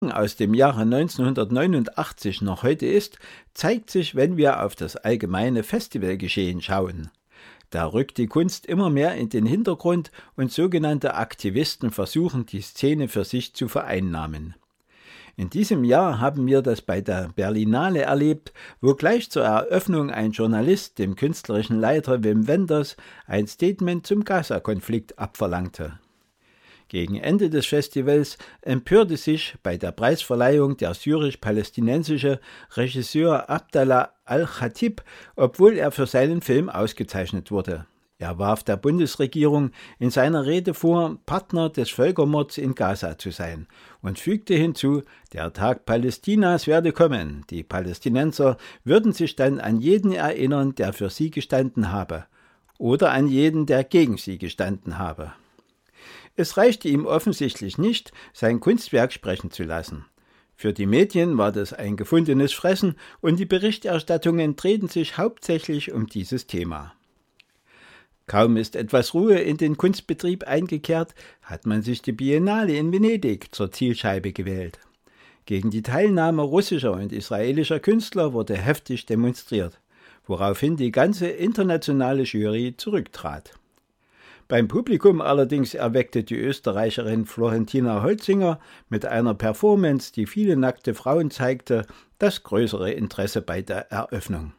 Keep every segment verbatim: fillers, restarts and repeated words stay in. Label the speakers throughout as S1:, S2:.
S1: aus dem Jahre neunzehnhundertneunundachtzig noch heute ist, zeigt sich, wenn wir auf das allgemeine Festivalgeschehen schauen. Da rückt die Kunst immer mehr in den Hintergrund und sogenannte Aktivisten versuchen, die Szene für sich zu vereinnahmen. In diesem Jahr haben wir das bei der Berlinale erlebt, wo gleich zur Eröffnung ein Journalist dem künstlerischen Leiter Wim Wenders ein Statement zum Gaza-Konflikt abverlangte. Gegen Ende des Festivals empörte sich bei der Preisverleihung der syrisch-palästinensische Regisseur Abdallah al-Khatib, obwohl er für seinen Film ausgezeichnet wurde. Er warf der Bundesregierung in seiner Rede vor, Partner des Völkermords in Gaza zu sein und fügte hinzu, der Tag Palästinas werde kommen. Die Palästinenser würden sich dann an jeden erinnern, der für sie gestanden habe, oder an jeden, der gegen sie gestanden habe. Es reichte ihm offensichtlich nicht, sein Kunstwerk sprechen zu lassen. Für die Medien war das ein gefundenes Fressen und die Berichterstattungen drehten sich hauptsächlich um dieses Thema. Kaum ist etwas Ruhe in den Kunstbetrieb eingekehrt, hat man sich die Biennale in Venedig zur Zielscheibe gewählt. Gegen die Teilnahme russischer und israelischer Künstler wurde heftig demonstriert, woraufhin die ganze internationale Jury zurücktrat. Beim Publikum allerdings erweckte die Österreicherin Florentina Holzinger mit einer Performance, die viele nackte Frauen zeigte, das größere Interesse bei der Eröffnung.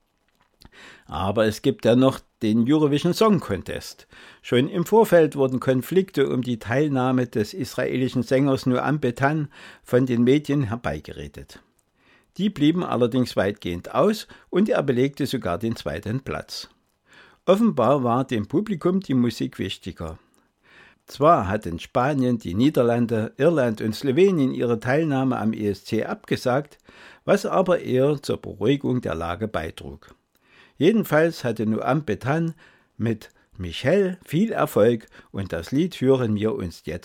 S1: Aber es gibt ja noch den Eurovision Song Contest. Schon im Vorfeld wurden Konflikte um die Teilnahme des israelischen Sängers Noam Betan von den Medien herbeigeredet. Die blieben allerdings weitgehend aus und er belegte sogar den zweiten Platz. Offenbar war dem Publikum die Musik wichtiger. Zwar hatten Spanien, die Niederlande, Irland und Slowenien ihre Teilnahme am E S C abgesagt, was aber eher zur Beruhigung der Lage beitrug. Jedenfalls hatte Noam Betan mit Michel viel Erfolg und das Lied hören wir uns jetzt